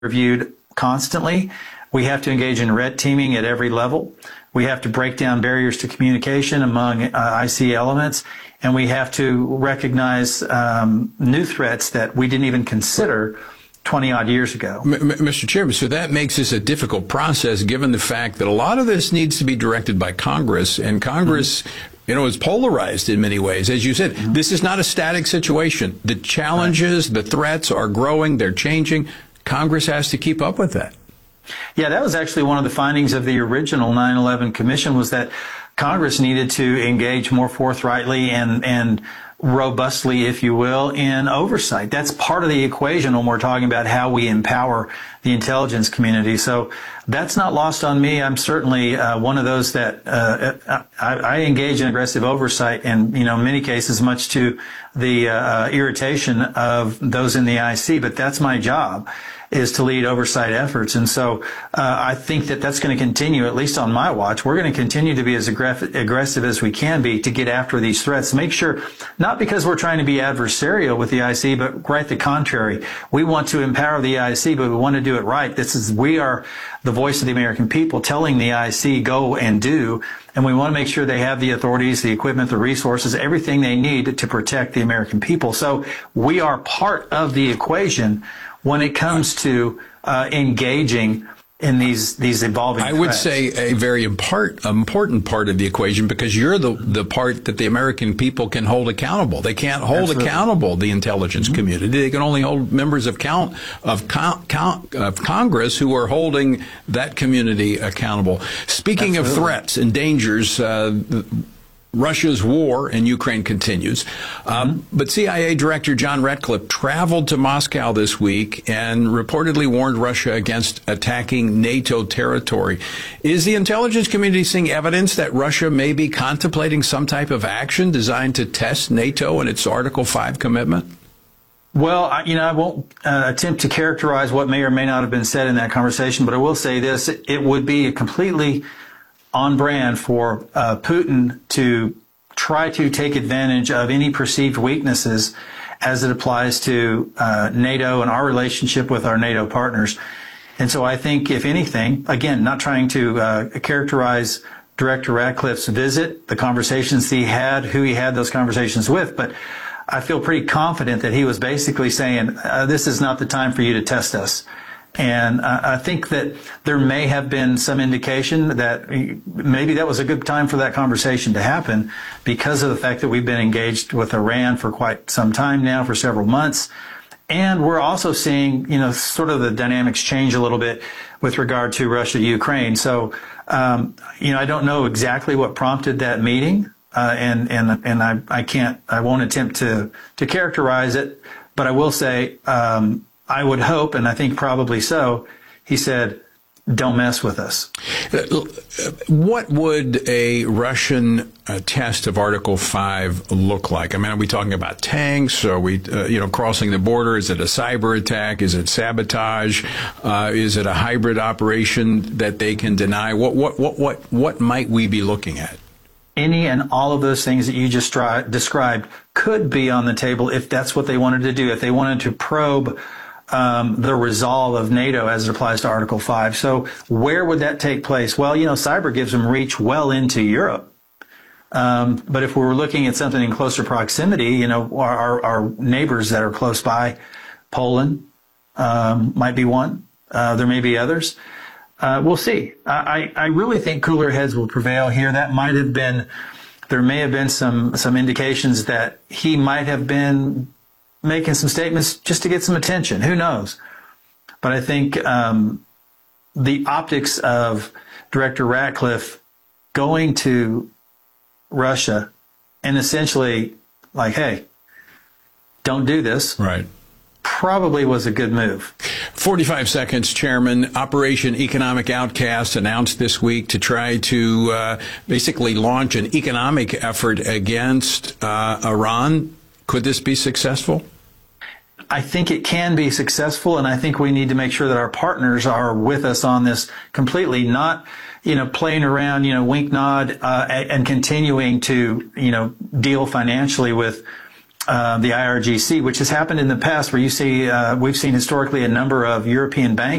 reviewed constantly. We have to engage in red teaming at every level. We have to break down barriers to communication among IC elements, and we have to recognize new threats that we didn't even consider 20-odd years ago. Mr. Chairman, so that makes this a difficult process given the fact that a lot of this needs to be directed by Congress, and Congress is polarized in many ways. As you said, this is not a static situation. The challenges, the threats are growing, they're changing. Congress has to keep up with that. Yeah, that was actually one of the findings of the original 9/11 Commission, was that Congress needed to engage more forthrightly and robustly, if you will, in oversight. That's part of the equation when we're talking about how we empower the intelligence community. So that's not lost on me. I'm certainly one of those that I engage in aggressive oversight, and in many cases, much to the irritation of those in the IC. But that's my job, is to lead oversight efforts. And so I think that that's going to continue, at least on my watch. We're going to continue to be as aggressive as we can be to get after these threats. Make sure, not because we're trying to be adversarial with the IC, but quite the contrary. We want to empower the IC, but we want to do it right. We are the voice of the American people telling the IC go and do, and we want to make sure they have the authorities, the equipment, the resources, everything they need to protect the American people. So we are part of the equation when it comes to engaging in these evolving threats. I would say a very important part of the equation, because you're the part that the American people can hold accountable. They can't hold accountable the intelligence community. They can only hold members of Congress who are holding that community accountable. Speaking of threats and dangers, Russia's war in Ukraine continues. But CIA Director John Ratcliffe traveled to Moscow this week and reportedly warned Russia against attacking NATO territory. Is the intelligence community seeing evidence that Russia may be contemplating some type of action designed to test NATO and its Article 5 commitment? Well, I won't attempt to characterize what may or may not have been said in that conversation, but I will say this. It would be completely on brand for Putin to try to take advantage of any perceived weaknesses as it applies to NATO and our relationship with our NATO partners. And so I think, if anything, again, not trying to characterize Director Ratcliffe's visit, the conversations he had, who he had those conversations with, but I feel pretty confident that he was basically saying, this is not the time for you to test us. And I think that there may have been some indication that maybe that was a good time for that conversation to happen, because of the fact that we've been engaged with Iran for quite some time now, for several months. And we're also seeing, sort of the dynamics change a little bit with regard to Russia-Ukraine. So, I don't know exactly what prompted that meeting. And I won't attempt to characterize it, but I will say, I would hope, and I think probably so, he said, don't mess with us. What would a Russian test of Article 5 look like? I mean, are we talking about tanks? Are we, crossing the border? Is it a cyber attack? Is it sabotage? Is it a hybrid operation that they can deny? What might we be looking at? Any and all of those things that you just described could be on the table if that's what they wanted to do, if they wanted to probe the resolve of NATO as it applies to Article 5. So where would that take place? Well, cyber gives them reach well into Europe. But if we were looking at something in closer proximity, our neighbors that are close by, Poland might be one. There may be others. We'll see. I really think cooler heads will prevail here. There may have been some indications that he might have been making some statements just to get some attention. Who knows? But I think the optics of Director Ratcliffe going to Russia and essentially like, hey, don't do this. Right. Probably was a good move. 45 seconds, Chairman. Operation Economic Outcast announced this week to try to basically launch an economic effort against Iran. Could this be successful? I think it can be successful, and I think we need to make sure that our partners are with us on this completely, not, playing around, wink, nod, and continuing to, deal financially with the IRGC, which has happened in the past, where we've seen historically a number of European banks